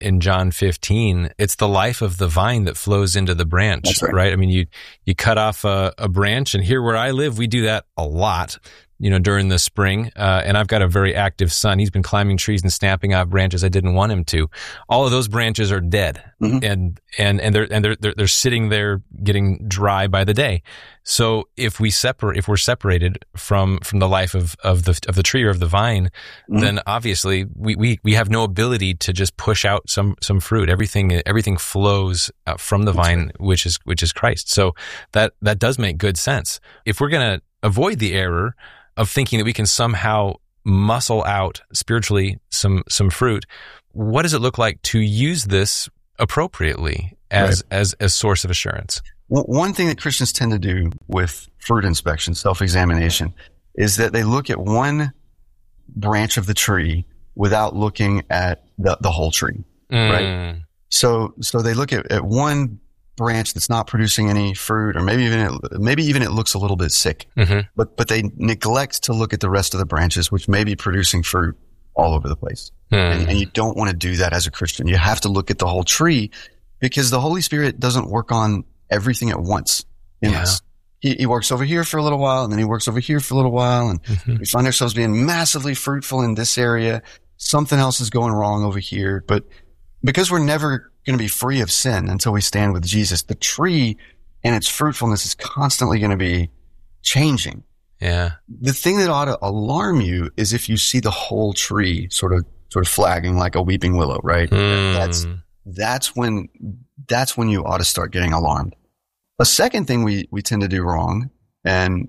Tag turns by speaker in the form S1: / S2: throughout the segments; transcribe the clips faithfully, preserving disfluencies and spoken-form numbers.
S1: in John fifteen, it's the life of the vine that flows into the branch,
S2: That's right.
S1: right? I mean, you, you cut off a, a branch, and here where I live, we do that a lot, you know, during the spring. Uh, and I've got a very active son. He's been climbing trees and snapping off branches I didn't want him to. All of those branches are dead, mm-hmm. and, and, and they're, and they're, they're, they're sitting there getting dry by the day. So if we separate, if we're separated from, from the life of, of the, of the tree or of the vine, mm-hmm. then obviously we, we, we have no ability to just push out some, some fruit. Everything, everything flows out from the That's vine, right. which is, which is Christ. So that, that does make good sense. If we're going to avoid the error of thinking that we can somehow muscle out spiritually some, some fruit, what does it look like to use this appropriately as, right. as, as source of assurance?
S2: One thing that Christians tend to do with fruit inspection, self-examination, is that they look at one branch of the tree without looking at the, the whole tree, mm. right? So, so they look at, at one branch that's not producing any fruit, or maybe even it, maybe even it looks a little bit sick, mm-hmm. but but they neglect to look at the rest of the branches, which may be producing fruit all over the place. Mm. And, and you don't want to do that as a Christian. You have to look at the whole tree, because the Holy Spirit doesn't work on everything at once in yeah. us. He, he works over here for a little while, and then he works over here for a little while, and mm-hmm. we find ourselves being massively fruitful in this area. Something else is going wrong over here. But because we're never going to be free of sin until we stand with Jesus, the tree and its fruitfulness is constantly going to be changing.
S1: Yeah.
S2: The thing that ought to alarm you is if you see the whole tree sort of sort of flagging like a weeping willow, right? Mm. That's that's when that's when you ought to start getting alarmed. A second thing we, we tend to do wrong, and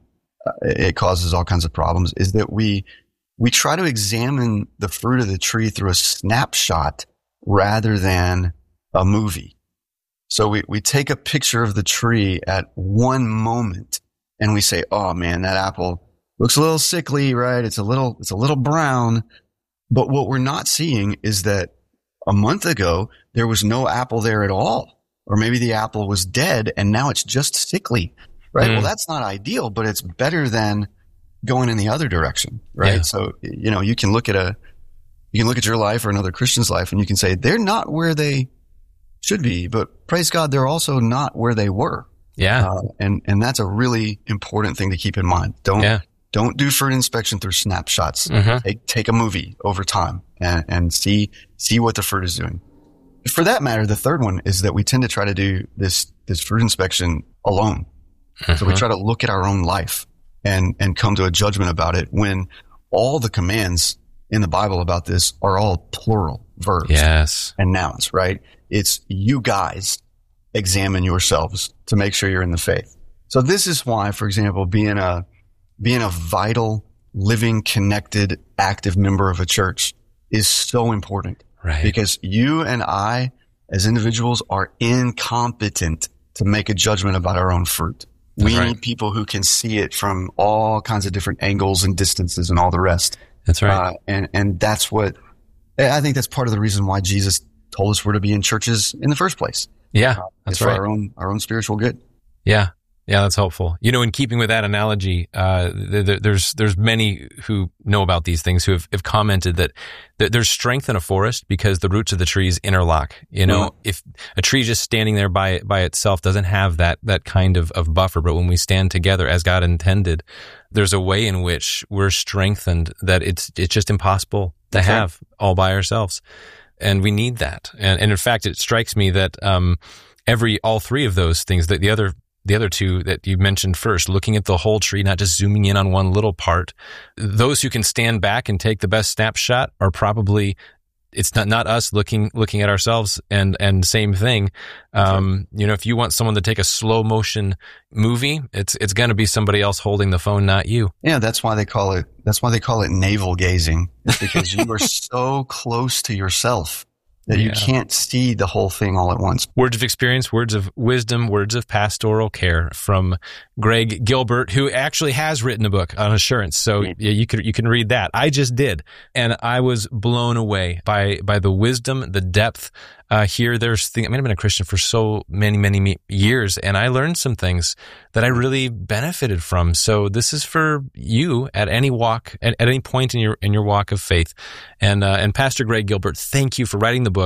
S2: it causes all kinds of problems, is that we we try to examine the fruit of the tree through a snapshot rather than a movie. So we, we take a picture of the tree at one moment and we say, oh man, that apple looks a little sickly, right? It's a little, it's a little brown. But what we're not seeing is that a month ago, there was no apple there at all. Or maybe the apple was dead and now it's just sickly, right? Mm. Well, that's not ideal, but it's better than going in the other direction, right? Yeah. So, you know, you can look at a, you can look at your life or another Christian's life and you can say, they're not where they should be, but praise God, they're also not where they were.
S1: Yeah.
S2: Uh, and, and that's a really important thing to keep in mind. Don't,
S1: yeah.
S2: don't do fruit inspection through snapshots.
S1: Mm-hmm.
S2: Take, take a movie over time and, and see, see what the fruit is doing. For that matter, the third one is that we tend to try to do this, this fruit inspection alone. Mm-hmm. So we try to look at our own life and, and come to a judgment about it when all the commands in the Bible about this are all plural verbs
S1: yes.
S2: and nouns, right? It's you guys examine yourselves to make sure you're in the faith. So this is why, for example, being a, being a vital, living, connected, active member of a church is so important.
S1: Right.
S2: Because you and I, as individuals, are incompetent to make a judgment about our own fruit.
S1: That's
S2: we
S1: right.
S2: need people who can see it from all kinds of different angles and distances and all the rest.
S1: That's right.
S2: Uh, and, and that's what, I think that's part of the reason why Jesus told us we're to be in churches in the first place.
S1: Yeah.
S2: Uh,
S1: that's
S2: for
S1: right.
S2: our own, our own spiritual good.
S1: Yeah. Yeah, that's helpful. You know, in keeping with that analogy, uh, there, there's there's many who know about these things who have, have commented that, that there's strength in a forest because the roots of the trees interlock. You know, mm-hmm. if a tree just standing there by by itself doesn't have that that kind of, of buffer, but when we stand together as God intended, there's a way in which we're strengthened that it's it's just impossible to that's have right. all by ourselves, and we need that. And, and in fact, it strikes me that um, every all three of those things, that the other. The other two that you mentioned first, looking at the whole tree, not just zooming in on one little part. Those who can stand back and take the best snapshot are probably, it's not, not us looking, looking at ourselves and, and same thing. Um, you know, if you want someone to take a slow motion movie, it's, it's going to be somebody else holding the phone, not you.
S2: Yeah. That's why they call it, that's why they call it navel gazing. It's because you are so close to yourself that yeah. you can't see the whole thing all at once.
S1: Words of experience, words of wisdom, words of pastoral care from Greg Gilbert, who actually has written a book on assurance. So yeah, you could you can read that. I just did, and I was blown away by by the wisdom, the depth. Uh, here, there's things. I mean, I've been a Christian for so many, many years, and I learned some things that I really benefited from. So this is for you at any walk, at, at any point in your in your walk of faith. And uh, and Pastor Greg Gilbert, thank you for writing the book,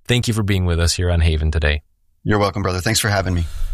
S1: Thank you for being with us here on Haven today.
S2: You're welcome, brother. Thanks for having me.